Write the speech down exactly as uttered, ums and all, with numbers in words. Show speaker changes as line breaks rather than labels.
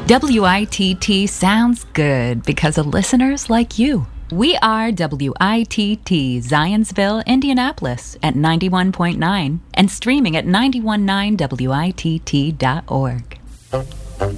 W I T T sounds good because of listeners like you. We are W I T T Zionsville, Indianapolis at ninety-one point nine and streaming at nine one nine W I T T dot org.